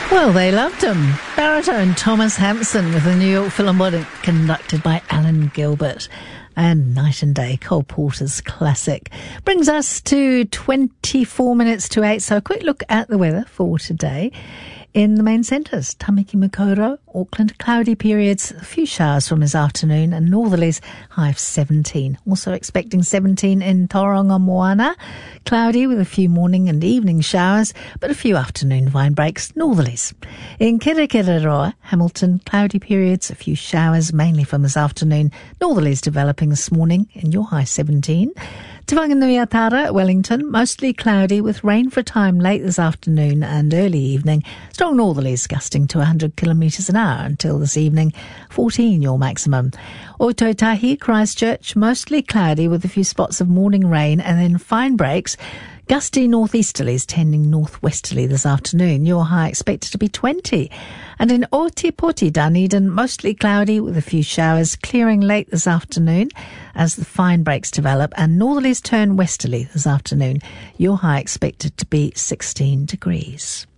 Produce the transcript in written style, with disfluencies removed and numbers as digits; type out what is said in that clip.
Well, they loved him. Baritone Thomas Hampson with the New York Philharmonic, conducted by Alan Gilbert. And Night and Day, Cole Porter's classic. Brings us to 24 minutes to 8. So a quick look at the weather for today. In the main centres, Tamaki Makaurau, Auckland, cloudy periods, a few showers from this afternoon, and northerlies, high of 17. Also expecting 17 in Tauranga Moana, cloudy with a few morning and evening showers, but a few afternoon vine breaks, northerlies. In Kirikiriroa, Hamilton, cloudy periods, a few showers, mainly from this afternoon, northerlies developing this morning, in your high 17. Te Whanganuiatara, Wellington, mostly cloudy with rain for a time late this afternoon and early evening. Strong northerlies gusting to 100 kilometres an hour until this evening, 14 your maximum. Ototahi, Christchurch, mostly cloudy with a few spots of morning rain and then fine breaks. Gusty northeasterlies tending northwesterly this afternoon. Your high expected to be 20. And in Otipoti, Dunedin, mostly cloudy with a few showers, clearing late this afternoon as the fine breaks develop and northerlies turn westerly this afternoon. Your high expected to be 16 degrees.